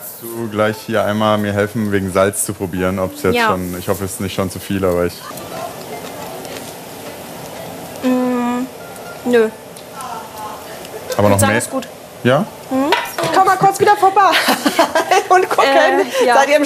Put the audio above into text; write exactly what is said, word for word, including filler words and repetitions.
Kannst du gleich hier einmal mir helfen, wegen Salz zu probieren? Ob es jetzt Ja. schon, ich hoffe, es ist nicht schon zu viel, aber ich... Mm, nö. Aber noch Ich sag, mehr? ist gut. Ja? Komm mal kurz wieder vorbei und gucken. Äh, ja. Seid ihr im